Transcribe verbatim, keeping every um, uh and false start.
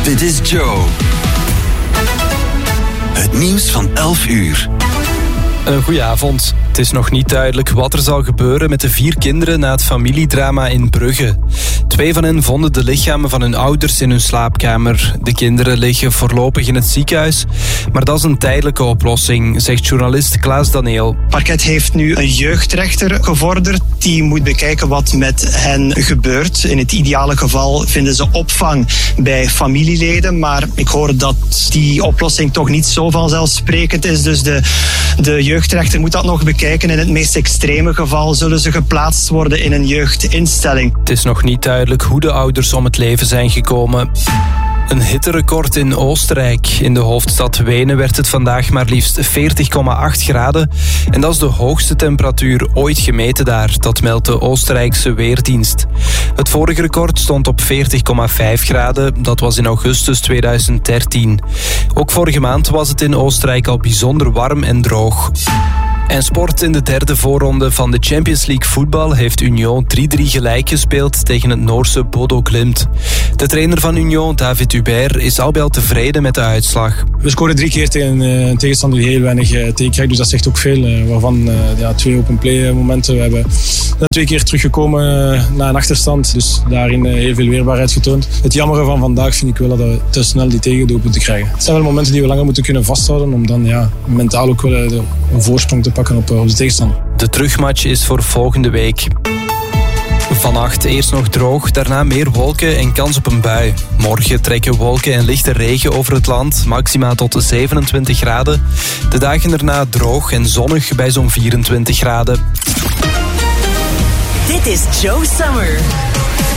Dit is Joe. Het nieuws van elf uur. Een goeie avond. Het is nog niet duidelijk wat er zal gebeuren met de vier kinderen na het familiedrama in Brugge. Twee van hen vonden de lichamen van hun ouders in hun slaapkamer. De kinderen liggen voorlopig in het ziekenhuis, maar dat is een tijdelijke oplossing, zegt journalist Klaas Daniel. Het parket heeft nu een jeugdrechter gevorderd. Die moet bekijken wat met hen gebeurt. In het ideale geval vinden ze opvang bij familieleden, maar ik hoor dat die oplossing toch niet zo vanzelfsprekend is. Dus de, de jeugdrechter moet dat nog bekijken. In het meest extreme geval zullen ze geplaatst worden in een jeugdinstelling. Het is nog niet duidelijk hoe de ouders om het leven zijn gekomen. Een hitterecord in Oostenrijk. In de hoofdstad Wenen werd het vandaag maar liefst veertig komma acht graden. En dat is de hoogste temperatuur ooit gemeten daar. Dat meldt de Oostenrijkse Weerdienst. Het vorige record stond op veertig komma vijf graden. Dat was in augustus tweeduizend dertien. Ook vorige maand was het in Oostenrijk al bijzonder warm en droog. En sport. In de derde voorronde van de Champions League voetbal heeft Union drie drie gelijk gespeeld tegen het Noorse Bodo Glimt. De trainer van Union, David Hubert, is al bij al tevreden met de uitslag. We scoren drie keer tegen een tegenstander die heel weinig tegenkrijgt, dus dat zegt ook veel. Waarvan ja, twee open play momenten. We hebben twee keer teruggekomen na een achterstand, dus daarin heel veel weerbaarheid getoond. Het jammere van vandaag vind ik wel dat we te snel die tegendoelpunten krijgen. Het zijn wel momenten die we langer moeten kunnen vasthouden om dan ja, mentaal ook wel een voorsprong te pakken op, op de tegenstander. De terugmatch is voor volgende week. Vannacht eerst nog droog, daarna meer wolken en kans op een bui. Morgen trekken wolken en lichte regen over het land, maxima tot zevenentwintig graden. De dagen daarna droog en zonnig bij zo'n vierentwintig graden. Dit is Joe Summer.